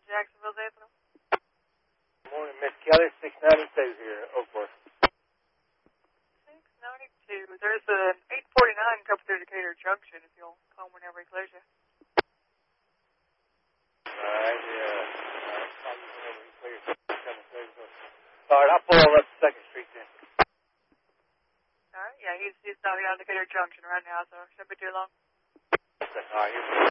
Jacksonville, Zatham. Good morning, Miss Kelly. 692 here, Oakwood. 692. There's an 849 coming through Decatur Junction if you'll come whenever he clears you. All right, yeah. All right, call you whenever he clears. All right, I'll pull over up to 2nd Street then. All right, yeah, he's stopping on Decatur Junction right now, so shouldn't be too long. Okay, all right,